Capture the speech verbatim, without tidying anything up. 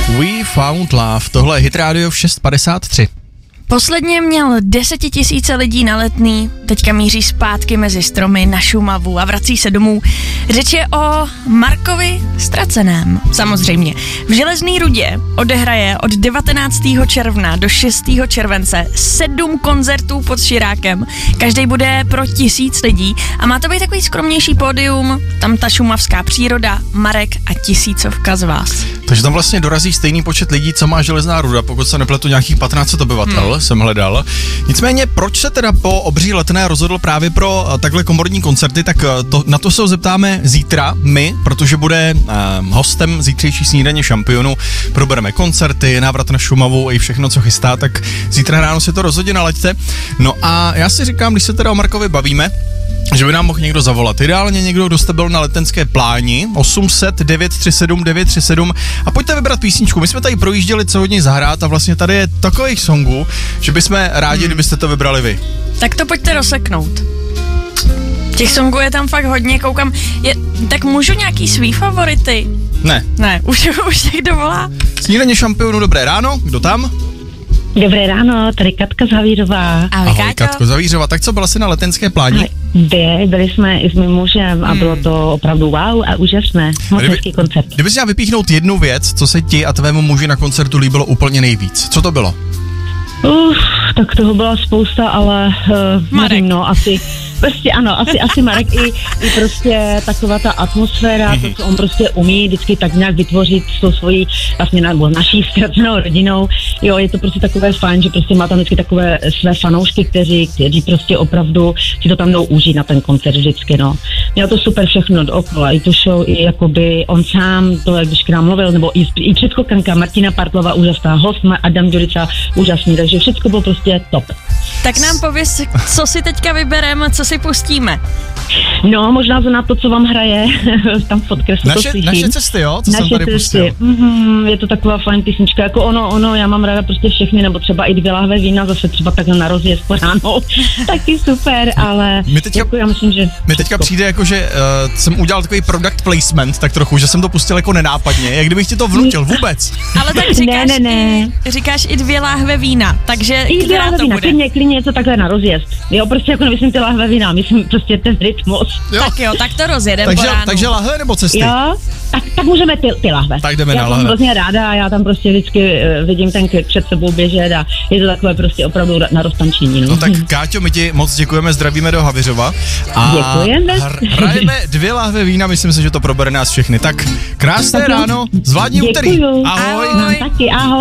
We Found Love, tohle je Hit Radio v šest padesát tři. Posledně měl desetitisíce lidí na Letný, teďka míří zpátky mezi stromy na Šumavu a vrací se domů. Řeč je o Markovi Ztraceném, samozřejmě. V Železný Rudě odehraje od devatenáctého června do šestého července sedm koncertů pod Širákem. Každý bude pro tisíc lidí a má to být takový skromnější pódium, tam ta šumavská příroda, Marek a tisícovka z vás. Takže tam vlastně dorazí stejný počet lidí, co má Železná Ruda, pokud se nepletu, nějakých patnáct set obyvatel, hmm. jsem hledal. Nicméně, proč se teda po obří Letné rozhodl právě pro uh, takhle komorní koncerty, tak uh, to, na to se ho zeptáme zítra my, protože bude uh, hostem zítřejší snídaně šampionu, probereme koncerty, návrat na Šumavu i všechno, co chystá, tak zítra ráno si to rozhodně nalaďte. No a já si říkám, když se teda o Markovi bavíme, že by nám mohl někdo zavolat. Ideálně někdo, kdo jste byl na Letenské pláni, osm set devět tři sedm devět tři sedm a pojďte vybrat písničku. My jsme tady projížděli co hodně zahrát a vlastně tady je takových songů, že bychom rádi, hmm. kdybyste to vybrali vy. Tak to pojďte rozseknout. Těch songů je tam fakt hodně, koukám. Je, tak můžu nějaký svý favority? Ne. Ne, už, už někdo volá? Snídaně šampionu, dobré ráno, kdo tam? Dobré ráno, tady Katka z Havířová. Ahoj, Ahoj Katko z Havířova, tak co, byla jsi na Letenské pláni? Byli, byli jsme i s mým mužem a hmm. bylo to opravdu wow a úžasné. Moc hezký koncert. Kdybys měla vypíchnout jednu věc, co se ti a tvému muži na koncertu líbilo úplně nejvíc, co to bylo? Uf, tak toho byla spousta, ale uh, nevím, no, asi, prostě ano, asi, asi Marek i, i prostě taková ta atmosféra, mm-hmm. to, co on prostě umí vždycky tak nějak vytvořit s tou svojí, vlastně nebo naší ztracenou rodinou, jo, je to prostě takové fajn, že prostě má tam vždycky takové své fanoušky, kteří, kteří prostě opravdu si to tam jdou užít na ten koncert vždycky, no. Měl to super všechno dookola, i tu show, i jakoby on sám, to jak když k nám mluvil, nebo i, i předchokanka Martina Partlova, úžasná, host Adam Ďurica, úžasný, takže všechno bylo prostě top. Tak nám pověz, co si teďka vybereme, co si pustíme. No, možná na to, co vám hraje, tam v podkresu naše, to slyším. Naše cesty, jo? Co naše jsem tady cesty. pustil. Mm-hmm, je to taková fajn písnička, jako ono, ono, já mám ráda prostě všechny, nebo třeba i dvě lahve vína, zase třeba takhle na rozjezd po ráno, taky super, ale my teďka, jako já myslím, že... Mi teďka přijde jako, že uh, jsem udělal takový product placement, tak trochu, že jsem to pustil jako nenápadně, jak kdybych ti to vnutil, vůbec. Ale tak říkáš, ne, ne, ne. I, říkáš i dvě láhve vína, takže I která to vína, bude? Klidně, klidně je to takhle na rozjezd. Jo, prostě jako nemyslím ty lahve vína, myslím prostě ten rytmus. Jo. Tak jo, tak to rozjedem takže, po ránu. takže lahve nebo cesty? Jo, tak, tak můžeme ty, ty lahve. Tak jdeme já na lahve. Já jsem hrozně ráda a já tam prostě vždycky uh, vidím ten klip před sebou běžet a je to takové prostě opravdu na roztančení. No, no tak Káťo, my ti moc děkujeme, zdravíme do Havířova. A děkujeme. Hr- hrajeme dvě lahve vína, myslím si, že to probere nás všechny. Tak krásné tak ráno, zvládni úterý. Ahoj. Ahoj. No, taky ahoj.